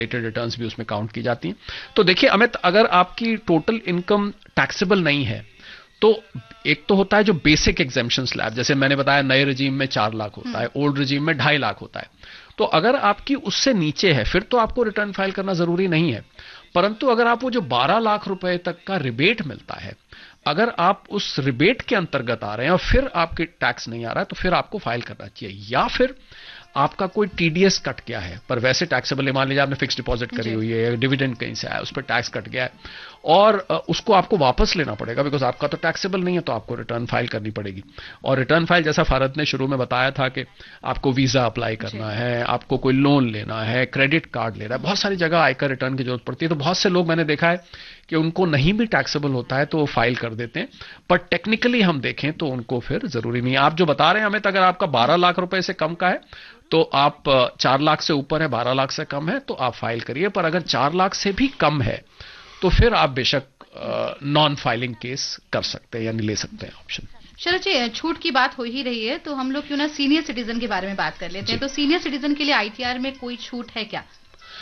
Returns भी उसमें count की जाती हैं। तो देखिए अमित, अगर आपकी टोटल इनकम टैक्सेबल नहीं है तो एक तो होता है जो बेसिक एग्जेम्पशन स्लैब, जैसे मैंने बताया नए रजीम में 4 लाख होता है, ओल्ड रजीम में 2.5 लाख होता है। तो अगर आपकी उससे नीचे है फिर तो आपको रिटर्न फाइल करना जरूरी नहीं है। परंतु अगर आप वो जो 12 लाख रुपए तक का रिबेट मिलता है, अगर आप उस रिबेट के अंतर्गत आ रहे हैं और फिर आपके टैक्स नहीं आ रहा है तो फिर आपको फाइल करना चाहिए। या फिर आपका कोई टीडीएस कट गया है पर वैसे टैक्सेबल है, मान लीजिए आपने फिक्स डिपॉजिट करी हुई है, डिविडेंड कहीं से आया उस पर टैक्स कट गया है और उसको आपको वापस लेना पड़ेगा बिकॉज आपका तो टैक्सेबल नहीं है, तो आपको रिटर्न फाइल करनी पड़ेगी। और रिटर्न फाइल जैसा फारद ने शुरू में बताया था कि आपको वीजा अप्लाई करना है, आपको कोई लोन लेना है, क्रेडिट कार्ड लेना है, बहुत सारी जगह आयकर रिटर्न की जरूरत पड़ती है। तो बहुत से लोग मैंने देखा है कि उनको नहीं भी टैक्सेबल होता है तो वो फाइल कर देते हैं, पर टेक्निकली हम देखें तो उनको फिर जरूरी नहीं है। आप जो बता रहे हैं हमें, अगर आपका 12 लाख रुपए से कम का है तो आप 4 लाख से ऊपर है, 12 लाख से कम है तो आप फाइल करिए, पर अगर 4 लाख से भी कम है तो फिर आप बेशक नॉन फाइलिंग केस कर सकते हैं यानी ले सकते हैं ऑप्शन। चलो जी, छूट की बात हो ही रही है तो हम लोग क्यों ना सीनियर सिटीजन के बारे में बात कर लेते हैं। तो सीनियर सिटीजन के लिए आईटीआर में कोई छूट है क्या?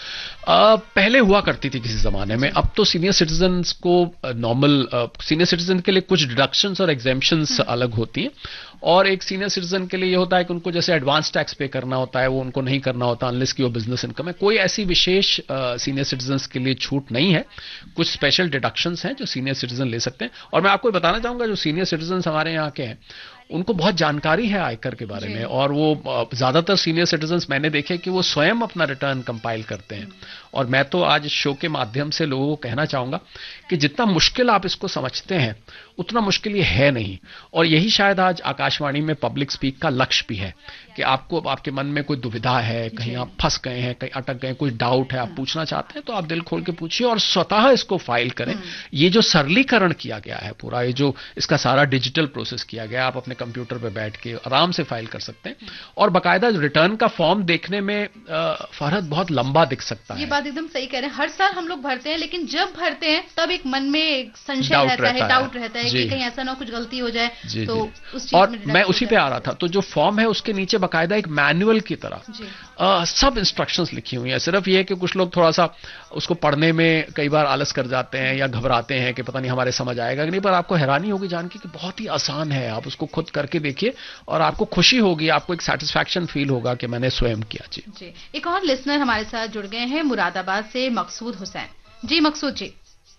पहले हुआ करती थी किसी जमाने में, अब तो सीनियर सिटीजन्स को नॉर्मल सीनियर सिटीजन के लिए कुछ डिडक्शंस और एग्जेम्पशंस अलग होती हैं। और एक सीनियर सिटीजन के लिए ये होता है कि उनको जैसे एडवांस टैक्स पे करना होता है, वो उनको नहीं करना होता अनलेस कि वो बिजनेस इनकम है। कोई ऐसी विशेष सीनियर सिटीजन्स के लिए छूट नहीं है, कुछ स्पेशल डिडक्शंस हैं जो सीनियर सिटीजन ले सकते हैं। और मैं आपको बताना चाहूंगा जो सीनियर सिटीजन्स हमारे यहाँ के हैं उनको बहुत जानकारी है आयकर के बारे में, और वो ज्यादातर सीनियर सिटीजन्स मैंने देखे कि वो स्वयं अपना रिटर्न कंपाइल करते हैं। और मैं तो आज शो के माध्यम से लोगों को कहना चाहूंगा कि जितना मुश्किल आप इसको समझते हैं उतना मुश्किल ये है नहीं। और यही शायद आज आकाशवाणी में पब्लिक स्पीक का लक्ष्य भी है कि आपको आपके मन में कोई दुविधा है, कहीं आप फंस गए हैं, कहीं अटक गए, कोई डाउट है, आप पूछना चाहते हैं तो आप दिल खोल के पूछिए और स्वतः इसको फाइल करें। ये जो सरलीकरण किया गया है पूरा, ये जो इसका सारा डिजिटल प्रोसेस किया गया, आप अपने कंप्यूटर पे बैठ के आराम से फाइल कर सकते हैं। और बाकायदा रिटर्न का फॉर्म देखने में फरहद बहुत लंबा दिख सकता है। ये बात एकदम सही कह रहे हैं। हर साल हम लोग भरते हैं लेकिन जब भरते हैं तब एक मन में एक संशय रहता है, डाउट रहता है कि कहीं ऐसा ना कुछ गलती हो जाए। तो उस चीज और में मैं उसी पे आ रहा था, तो जो फॉर्म है उसके नीचे बाकायदा एक मैनुअल की तरह सब इंस्ट्रक्शंस लिखी हुई हैं। सिर्फ ये है कि कुछ लोग थोड़ा सा उसको पढ़ने में कई बार आलस कर जाते हैं या घबराते हैं कि पता नहीं हमारे समझ आएगा कि नहीं, पर आपको हैरानी होगी जान के कि बहुत ही आसान है। आप उसको खुद करके देखिए और आपको खुशी होगी, आपको एक सेटिस्फैक्शन फील होगा कि मैंने स्वयं किया। जी, एक और लिसनर हमारे साथ जुड़ गए हैं मुरादाबाद से, मकसूद हुसैन जी। मकसूद जी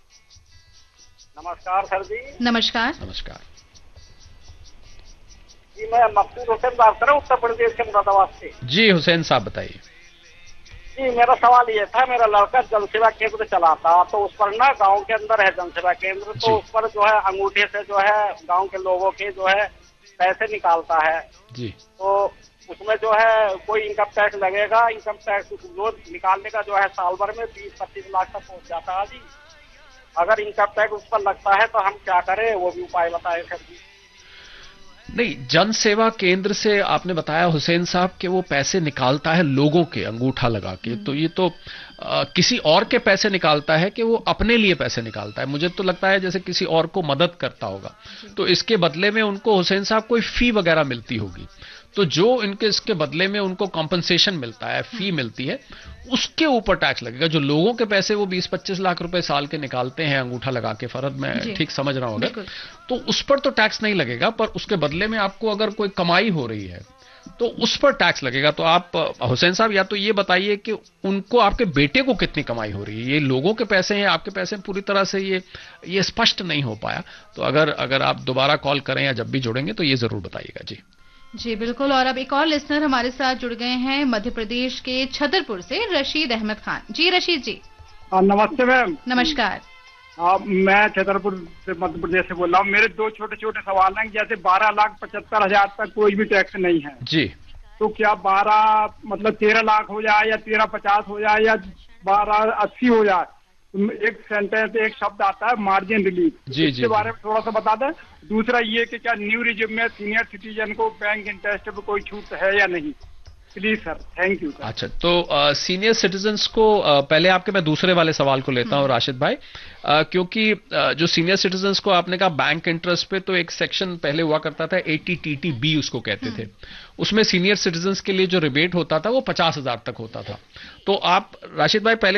नमस्कार सर जी। नमस्कार। नमस्कार जी, मैं मकसूद हुसैन बात कर रहा हूँ उत्तर प्रदेश के मुरादाबाद से। जी हुसैन साहब बताइए। जी, मेरा सवाल ये था, मेरा लड़का जन सेवा केंद्र चलाता तो उस पर ना गांव के अंदर है जन सेवा केंद्र, तो उस पर जो है अंगूठे से जो है गांव के लोगों के जो है पैसे निकालता है जी, तो उसमें जो है कोई इनकम टैक्स लगेगा? इनकम टैक्स जो निकालने का जो है साल भर में 20-25 लाख तक पहुंच जाता है जी। अगर इनकम टैक्स उस पर लगता है तो हम क्या करें, वो भी उपाय बताएं सर जी। नहीं, जन सेवा केंद्र से आपने बताया हुसैन साहब कि वो पैसे निकालता है लोगों के अंगूठा लगा के, तो ये तो किसी और के पैसे निकालता है कि वो अपने लिए पैसे निकालता है? मुझे तो लगता है जैसे किसी और को मदद करता होगा, तो इसके बदले में उनको हुसैन साहब कोई फी वगैरह मिलती होगी। तो जो इनके इसके बदले में उनको कॉम्पनसेशन मिलता है, फी मिलती है, उसके ऊपर टैक्स लगेगा। जो लोगों के पैसे वो 20-25 लाख रुपए साल के निकालते हैं अंगूठा लगा के, फरद मैं ठीक समझ रहा हूँ अगर, तो उस पर तो टैक्स नहीं लगेगा, पर उसके बदले में आपको अगर कोई कमाई हो रही है तो उस पर टैक्स लगेगा। तो आप हुसैन साहब या तो ये बताइए कि उनको, आपके बेटे को कितनी कमाई हो रही है? ये लोगों के पैसे हैं, आपके पैसे पूरी तरह से ये स्पष्ट नहीं हो पाया। तो अगर आप दोबारा कॉल करें या जब भी जुड़ेंगे तो ये जरूर बताइएगा। जी जी बिल्कुल। और अब एक और लिसनर हमारे साथ जुड़ गए हैं मध्य प्रदेश के छतरपुर से, रशीद अहमद खान जी। रशीद जी नमस्ते मैम। नमस्कार। मैं छतरपुर से मध्य प्रदेश से बोल रहा हूँ। मेरे दो छोटे छोटे सवाल हैं। जैसे 12,75,000 तक कोई भी टैक्स नहीं है जी, तो क्या 13 लाख हो जाए या 13,50 हो जाए या 12,80 हो जाए? एक सेंटेंस, एक शब्द आता है मार्जिन रिलीफ, इसके बारे में थोड़ा सा बता दें। दूसरा ये कि क्या न्यू रिजिम में सीनियर सिटीजन को बैंक इंटरेस्ट पे कोई छूट है या नहीं? Please sir, thank you sir. अच्छा, तो सीनियर सिटीजन्स को पहले आपके मैं दूसरे वाले सवाल को लेता हूं राशिद भाई, क्योंकि जो सीनियर सिटीजन्स को आपने कहा बैंक इंटरेस्ट पे, तो एक सेक्शन पहले हुआ करता था 80TTB उसको कहते थे, उसमें सीनियर सिटीजन्स के लिए जो रिबेट होता था वो 50,000 तक होता था। तो आप राशिद भाई पहले